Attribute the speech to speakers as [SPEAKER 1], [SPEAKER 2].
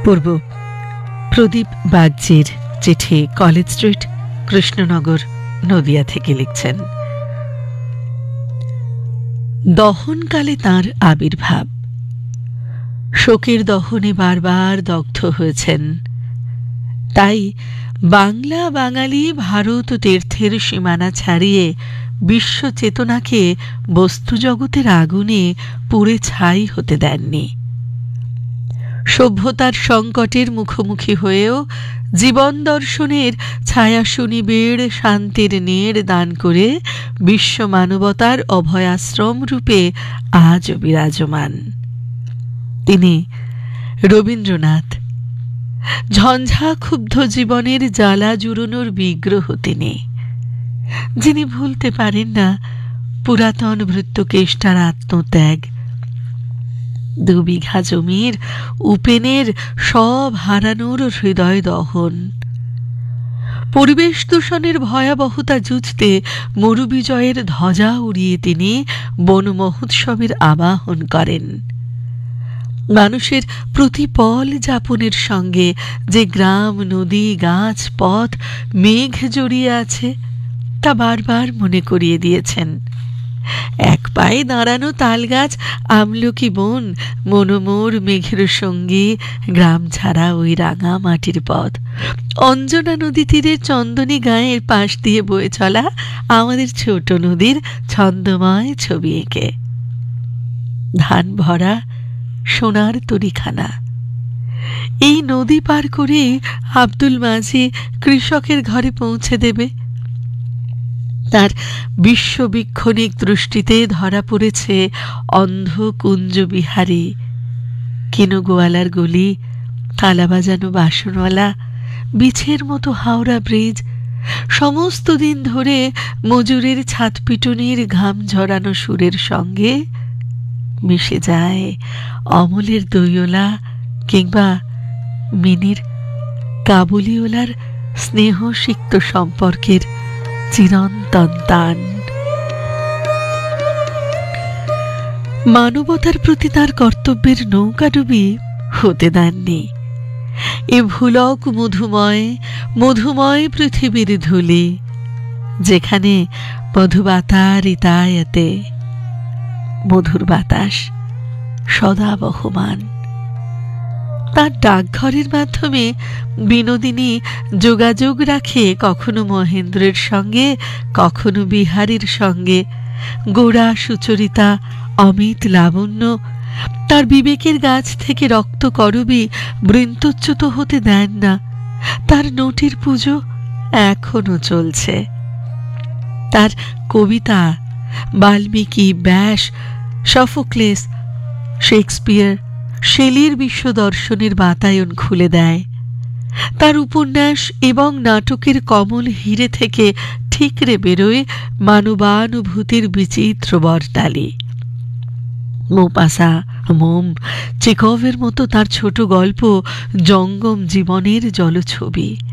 [SPEAKER 1] পূর্ব প্রদীপ বাগচির চিঠি, college street, Krishnanagar, Nadia থেকে লিখছেন। দহনকালে তাঁর আবির্ভাব। শোকের দহনে বারবার দগ্ধ হয়েছেন। তাই বাংলা বাঙালি ভারত তীর্থের সীমানা ছাড়িয়ে বিশ্ব চেতনাকে বস্তুজগতের আগুনে পুড়ে ছাই হতে দেননি। সভ্যতার সংকটের মুখোমুখি হয়েও জীবন দর্শনের ছায়াশু নিবিড় শান্তির নীড় দান করে বিশ্ব মানবতার অভয়াশ্রম রূপে আজও বিরাজমান। তিনি রবীন্দ্রনাথ, ঝঞ্ঝা ক্ষুব্ধ জীবনের জ্বালা জুড়োনোর বিগ্রহ তিনি, যিনি ভুলতে পারেন না পুরাতন ভৃত্যকেষ্টার আত্মত্যাগ, 2 বিঘা জমির উপেনের সব হারানোর হৃদয় দহন, পরিবেশ দূষণের ভয়াবহতা জুঝতে মরুবিজয়ের ধ্বজা উড়িয়ে তিনি বন মহোৎসবের আবাহন করেন। মানুষের প্রতিপল যাপনের সঙ্গে যে গ্রাম, নদী, গাছ, পথ, মেঘ জড়িয়ে আছে তা বারবার মনে করিয়ে দিয়েছেন। এক পায়ে দাঁড়ানো তালগাছ, আমলকি বন, মনোমোর মেঘের সঙ্গী, গ্রাম ছাড়া ওই রাঙা মাটির পথ, অঞ্জনা নদী তীরের চন্দনী গায়ের পাশ দিয়ে বয়ে চলা আমাদের ছোট নদীর ছন্দময় ছবি এঁকে, ধান ভরা সোনার তরিখানা। এই নদী পার করে আব্দুল মাঝি কৃষকের ঘরে পৌঁছে দেবে। তার বিশ্ববীক্ষণিক দৃষ্টিতে ধরা পড়েছে অন্ধ কুঞ্জ বিহারী, কিনুগোয়ালার গলি, থালা বাজানো বাসনওয়ালা, বিছের মতো হাওড়া ব্রিজ, সমস্ত দিন ধরে মজুরের ছাদপিটুনির ঘাম ঝরানো সুরের সঙ্গে মিশে যায় অমলের দইওলা কিংবা মিনির কাবুলিওলার স্নেহ সিক্ত সম্পর্কের চিরন্তন টান। মানবতার প্রতি তার কর্তব্যের নৌকাডুবি হতে দেননি। এ ভুলক মধুময় পৃথিবীর ধুলি, যেখানে মধুবাতা রিতায়াতে, মধুর বাতাস সদা বহমান। তার ডাকঘরের মাধ্যমে বিনোদিনী যোগাযোগ রাখে কখনো মহেন্দ্রের সঙ্গে, কখনো বিহারীর সঙ্গে। গোড়া সুচরিতা, অমিত লাবণ্য তার বিবেকের গাছ থেকে রক্ত করবী বৃন্তচ্যুত হতে দেন না। তার নোটির পুজো এখনো চলছে। তার কবিতা বাল্মীকি, ব্যাস, সফোক্লেস, শেক্সপিয়ার, শেলির বিশ্ব দর্শনের বাতায়ন খুলে দেয়। তার উপন্যাস এবং নাটকের কমল হিরে থেকে ঠিকরে বেরোয় মানবানুভূতির বিচিত্র বর্তালি। মোপাসা, চেকভের মতো তার ছোট গল্প জঙ্গম জীবনের জলছবি।